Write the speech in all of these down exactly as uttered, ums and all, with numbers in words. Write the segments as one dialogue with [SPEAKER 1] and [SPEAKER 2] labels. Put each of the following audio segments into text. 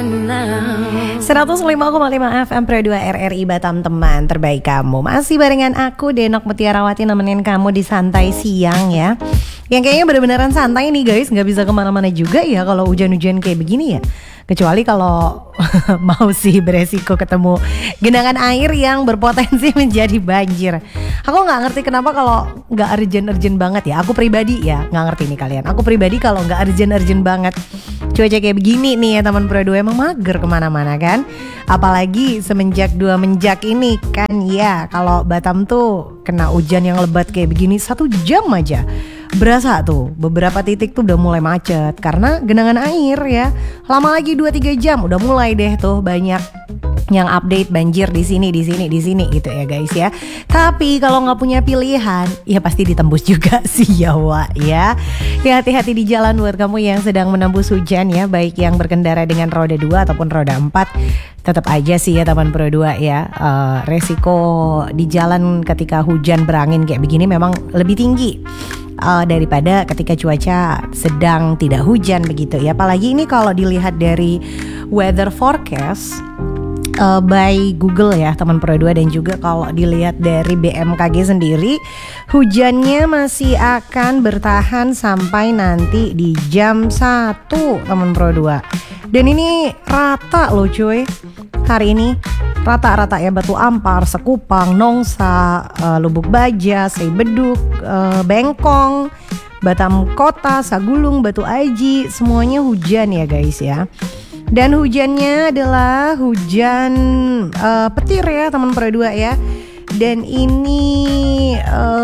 [SPEAKER 1] seratus lima koma lima F M Pro dua R R I Batam, teman terbaik kamu. Masih barengan aku Denok Mutiarawati nemenin kamu di santai siang ya. Yang kayaknya bener-beneran santai nih guys, gak bisa kemana-mana juga ya kalau hujan-hujan kayak begini ya. Kecuali kalau mau sih beresiko ketemu genangan air yang berpotensi menjadi banjir. Aku gak ngerti kenapa kalau gak urgent-urgent banget ya. Aku pribadi ya, gak ngerti nih kalian. Aku pribadi kalau gak urgent-urgent banget, cuaca kayak begini nih ya teman Pro dua, emang mager kemana-mana kan. Apalagi semenjak dua menjak ini kan ya. Kalau Batam tuh kena hujan yang lebat kayak begini satu jam aja berasa tuh beberapa titik tuh udah mulai macet karena genangan air ya. Lama lagi dua tiga jam udah mulai deh tuh banyak yang update banjir di sini di sini di sini gitu ya guys ya. Tapi kalau nggak punya pilihan ya pasti ditembus juga sih ya Wak ya. Ya hati-hati di jalan buat kamu yang sedang menembus hujan ya, baik yang berkendara dengan roda dua ataupun roda empat. Tetap aja sih ya teman Pro dua ya, uh, resiko di jalan ketika hujan berangin kayak begini memang lebih tinggi uh, daripada ketika cuaca sedang tidak hujan begitu ya. Apalagi ini kalau dilihat dari weather forecast Uh, by Google ya teman Pro dua, dan juga kalau dilihat dari B M K G sendiri, hujannya masih akan bertahan sampai nanti di jam satu teman Pro dua. Dan ini rata loh cuy. Hari ini rata-rata ya, Batu Ampar, Sekupang, Nongsa, uh, Lubuk Baja, Seibeduk, uh, Bengkong, Batam Kota, Sagulung, Batu Aji, semuanya hujan ya guys ya. Dan hujannya adalah hujan uh, petir ya teman Pro dua ya. Dan ini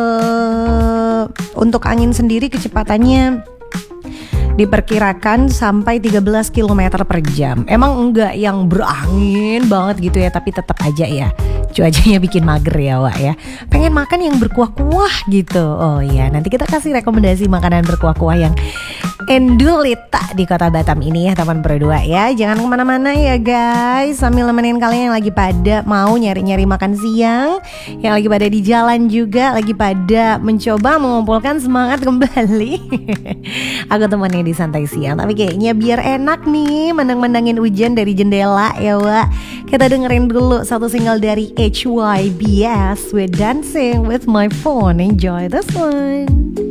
[SPEAKER 1] uh, untuk angin sendiri kecepatannya diperkirakan sampai tiga belas kilometer per jam. Emang enggak yang berangin banget gitu ya, tapi tetap aja ya cuacanya bikin mager ya Wak ya. Pengen makan yang berkuah-kuah gitu. Oh iya, nanti kita kasih rekomendasi makanan berkuah-kuah yang endulita di kota Batam ini ya teman Pro dua ya. Jangan kemana-mana ya guys, sambil nemenin kalian yang lagi pada mau nyari-nyari makan siang, yang lagi pada di jalan juga, lagi pada mencoba mengumpulkan semangat kembali. Aku temenin di santai siang, tapi kayaknya biar enak nih mendang-mendangin hujan dari jendela ya Wak. Kita dengerin dulu satu single dari H Y B S with Dancing with My Phone. Enjoy this one.